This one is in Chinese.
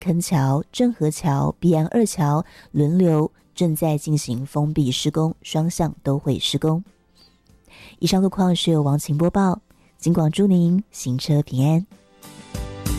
坑桥、郑和桥、碧安二桥轮流正在进行封闭施工，双向都会施工。以上路况是由王晴播报，警广祝您行车平安。